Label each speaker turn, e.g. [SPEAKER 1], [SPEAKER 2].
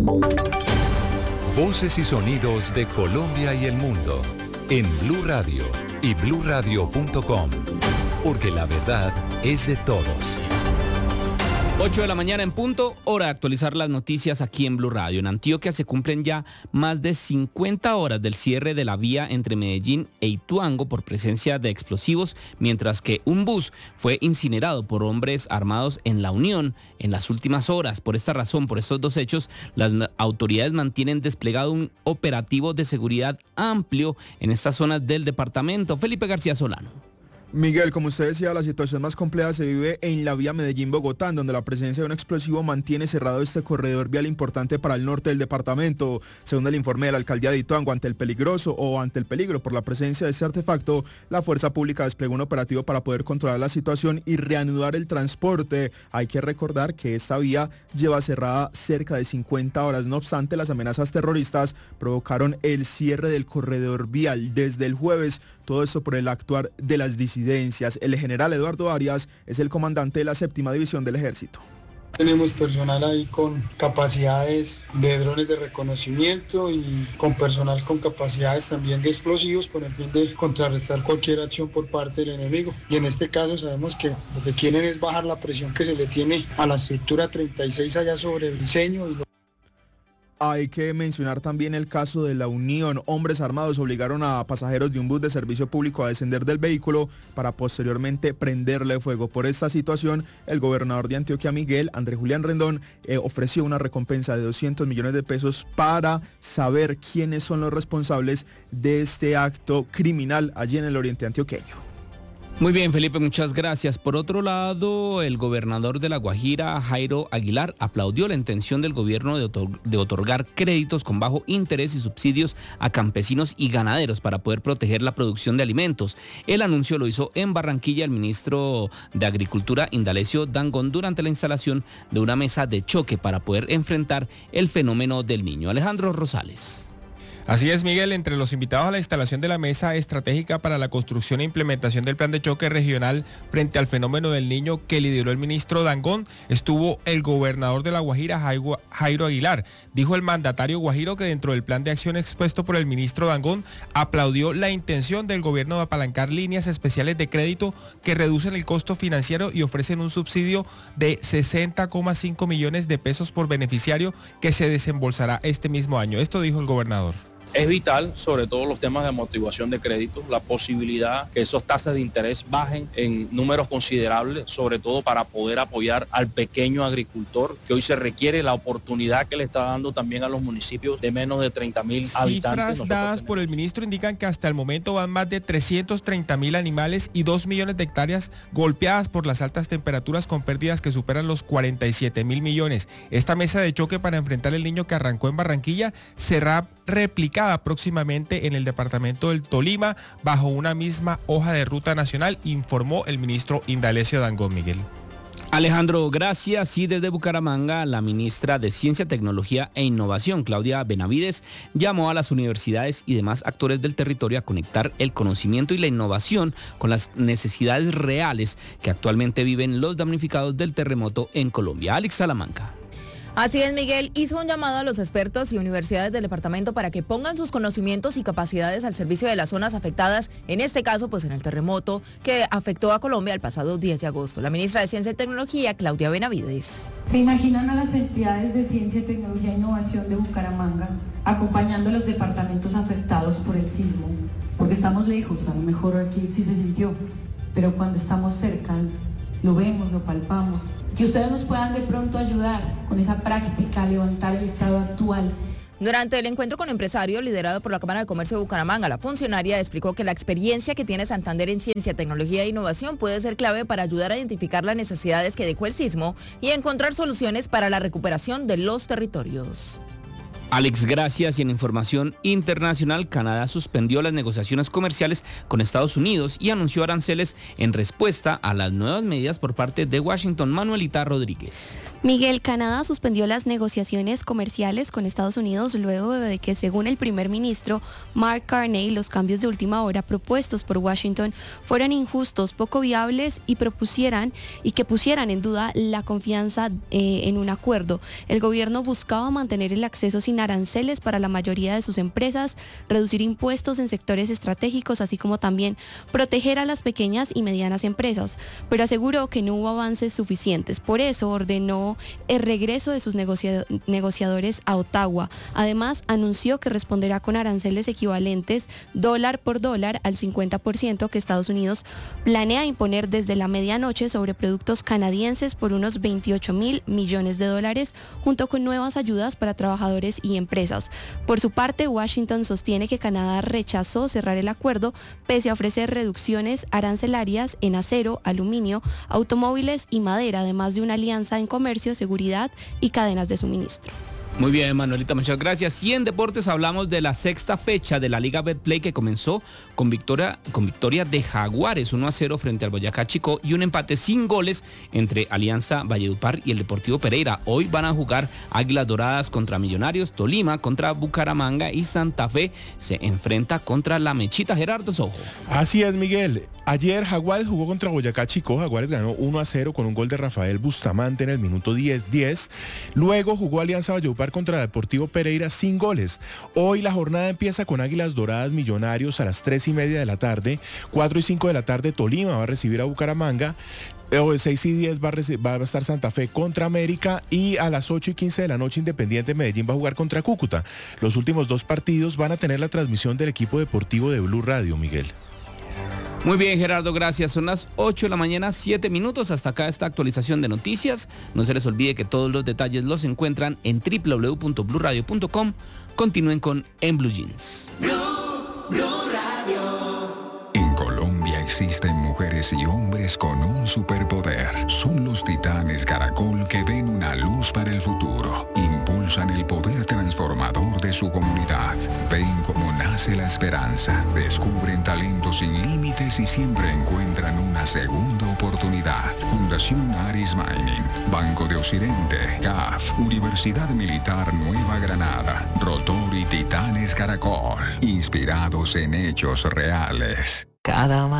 [SPEAKER 1] Voces y sonidos de Colombia y el mundo en Blue Radio y bluradio.com, porque la verdad es de todos.
[SPEAKER 2] 8 de la mañana en punto, hora de actualizar las noticias aquí en Blue Radio. En Antioquia se cumplen ya más de 50 horas del cierre de la vía entre Medellín e Ituango por presencia de explosivos, mientras que un bus fue incinerado por hombres armados en La Unión en las últimas horas. Por esta razón, por estos dos hechos, las autoridades mantienen desplegado un operativo de seguridad amplio en estas zonas del departamento. Felipe García Solano.
[SPEAKER 3] Miguel, como usted decía, la situación más compleja se vive en la vía Medellín-Bogotá, donde la presencia de un explosivo mantiene cerrado este corredor vial importante para el norte del departamento. Según el informe de la alcaldía de Ituango, ante el peligro por la presencia de este artefacto, la fuerza pública desplegó un operativo para poder controlar la situación y reanudar el transporte. Hay que recordar que esta vía lleva cerrada cerca de 50 horas. No obstante, las amenazas terroristas provocaron el cierre del corredor vial desde el jueves. Todo esto por el actuar de las disidencias. El general Eduardo Arias es el comandante de la 7ª División del Ejército.
[SPEAKER 4] Tenemos personal ahí con capacidades de drones de reconocimiento y con personal con capacidades también de explosivos con el fin de contrarrestar cualquier acción por parte del enemigo. Y en este caso sabemos que lo que quieren es bajar la presión que se le tiene a la estructura 36 allá sobre el diseño.
[SPEAKER 3] Hay que mencionar también el caso de La Unión. Hombres armados obligaron a pasajeros de un bus de servicio público a descender del vehículo para posteriormente prenderle fuego. Por esta situación, el gobernador de Antioquia, Miguel Andrés Julián Rendón, ofreció una recompensa de 200 millones de pesos para saber quiénes son los responsables de este acto criminal allí en el oriente antioqueño.
[SPEAKER 2] Muy bien, Felipe, muchas gracias. Por otro lado, el gobernador de La Guajira, Jairo Aguilar, aplaudió la intención del gobierno de otorgar créditos con bajo interés y subsidios a campesinos y ganaderos para poder proteger la producción de alimentos. El anuncio lo hizo en Barranquilla el ministro de Agricultura, Indalecio Dangond, durante la instalación de una mesa de choque para poder enfrentar el fenómeno del Niño. Alejandro Rosales.
[SPEAKER 5] Así es, Miguel, entre los invitados a la instalación de la mesa estratégica para la construcción e implementación del plan de choque regional frente al fenómeno del Niño que lideró el ministro Dangond, estuvo el gobernador de La Guajira, Jairo Aguilar. Dijo el mandatario guajiro que dentro del plan de acción expuesto por el ministro Dangond, aplaudió la intención del gobierno de apalancar líneas especiales de crédito que reducen el costo financiero y ofrecen un subsidio de 60,5 millones de pesos por beneficiario que se desembolsará este mismo año. Esto dijo el gobernador.
[SPEAKER 6] Es vital, sobre todo los temas de amortiguación de crédito, la posibilidad que esas tasas de interés bajen en números considerables, sobre todo para poder apoyar al pequeño agricultor, que hoy se requiere la oportunidad que le está dando también a los municipios de menos de 30,000 habitantes.
[SPEAKER 5] Cifras dadas por el ministro indican que hasta el momento van más de 330,000 animales y 2 millones de hectáreas golpeadas por las altas temperaturas con pérdidas que superan los 47,000 millones. Esta mesa de choque para enfrentar el Niño que arrancó en Barranquilla será replicada próximamente en el departamento del Tolima bajo una misma hoja de ruta nacional, informó el ministro Indalecio Dangond, Miguel.
[SPEAKER 2] Alejandro, gracias. Y desde Bucaramanga, la ministra de Ciencia, Tecnología e Innovación, Claudia Benavides, llamó a las universidades y demás actores del territorio a conectar el conocimiento y la innovación con las necesidades reales que actualmente viven los damnificados del terremoto en Colombia. Alex Salamanca.
[SPEAKER 7] Así es, Miguel, hizo un llamado a los expertos y universidades del departamento para que pongan sus conocimientos y capacidades al servicio de las zonas afectadas, en este caso, pues en el terremoto que afectó a Colombia el pasado 10 de agosto. La ministra de Ciencia y Tecnología, Claudia Benavides.
[SPEAKER 8] ¿Se imaginan a las entidades de Ciencia, Tecnología e Innovación de Bucaramanga acompañando a los departamentos afectados por el sismo? Porque estamos lejos, a lo mejor aquí sí se sintió, pero cuando estamos cerca, lo vemos, lo palpamos. Que ustedes nos puedan de pronto ayudar con esa práctica a levantar el estado actual.
[SPEAKER 7] Durante el encuentro con empresarios liderado por la Cámara de Comercio de Bucaramanga, la funcionaria explicó que la experiencia que tiene Santander en ciencia, tecnología e innovación puede ser clave para ayudar a identificar las necesidades que dejó el sismo y encontrar soluciones para la recuperación de los territorios.
[SPEAKER 2] Alex, gracias. Y en información internacional, Canadá suspendió las negociaciones comerciales con Estados Unidos y anunció aranceles en respuesta a las nuevas medidas por parte de Washington. Manuelita Rodríguez.
[SPEAKER 9] Miguel, Canadá suspendió las negociaciones comerciales con Estados Unidos luego de que, según el primer ministro Mark Carney, los cambios de última hora propuestos por Washington fueran injustos, poco viables y que pusieran en duda la confianza en un acuerdo. El gobierno buscaba mantener el acceso sin aranceles para la mayoría de sus empresas, reducir impuestos en sectores estratégicos, así como también proteger a las pequeñas y medianas empresas, pero aseguró que no hubo avances suficientes. Por eso ordenó el regreso de sus negociadores a Ottawa. Además, anunció que responderá con aranceles equivalentes dólar por dólar al 50% que Estados Unidos planea imponer desde la medianoche sobre productos canadienses por unos $28,000 millones, junto con nuevas ayudas para trabajadores y empresas. Por su parte, Washington sostiene que Canadá rechazó cerrar el acuerdo pese a ofrecer reducciones arancelarias en acero, aluminio, automóviles y madera, además de una alianza en comercio, seguridad y cadenas de suministro.
[SPEAKER 2] Muy bien, Manuelita, muchas gracias. Y en deportes hablamos de la sexta fecha de la Liga Betplay, que comenzó con victoria de Jaguares 1-0 frente al Boyacá Chicó y un empate sin goles entre Alianza Valledupar y el Deportivo Pereira. Hoy van a jugar Águilas Doradas contra Millonarios, Tolima contra Bucaramanga y Santa Fe se enfrenta contra La Mechita. Gerardo Sojo.
[SPEAKER 10] Así es, Miguel. Ayer Jaguares jugó contra Boyacá Chicó. Jaguares ganó 1-0 con un gol de Rafael Bustamante en el minuto 10. Luego jugó Alianza Valledupar contra Deportivo Pereira sin goles. Hoy la jornada empieza con Águilas Doradas Millonarios a las 3:30 de la tarde. 4:05 de la tarde Tolima va a recibir a Bucaramanga. 6:10 va a estar Santa Fe contra América, y a las 8:15 de la noche Independiente Medellín va a jugar contra Cúcuta. Los últimos dos partidos van a tener la transmisión del equipo deportivo de Blue Radio, Miguel.
[SPEAKER 2] Muy bien, Gerardo, gracias. Son las 8 de la mañana, 7 minutos. Hasta acá esta actualización de noticias. No se les olvide que todos los detalles los encuentran en www.bluradio.com. Continúen con En Blue Jeans.
[SPEAKER 1] Blue Radio. En Colombia existen mujeres y hombres con un superpoder. Son los titanes Caracol, que ven una luz para el futuro. Impulsan el poder transformador de su comunidad. Ven cómo nace la esperanza. Descubren talentos sin límites y siempre encuentran una segunda oportunidad. Fundación Aris Mining, Banco de Occidente, CAF, Universidad Militar Nueva Granada, Rotor y Titanes Caracol. Inspirados en hechos reales.
[SPEAKER 11] Cada